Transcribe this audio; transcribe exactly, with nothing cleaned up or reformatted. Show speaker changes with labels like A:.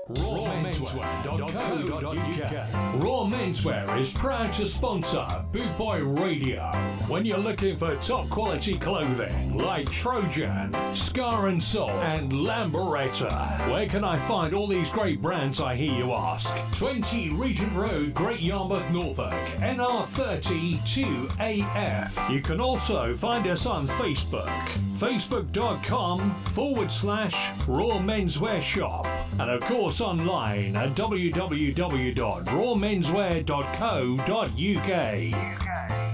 A: raw menswear dot co dot U K. Raw Menswear is proud to sponsor Boot Boy Radio. When you're looking for top quality clothing like Trojan, Scar and Soul, and Lamberetta, where can I find all these great brands, I hear you ask? twenty Regent Road, Great Yarmouth, Norfolk, N R thirty two A F. You can also find us on Facebook, facebook.com forward slash Raw Menswear Shop. And of course online at w w w dot raw menswear dot co dot U K.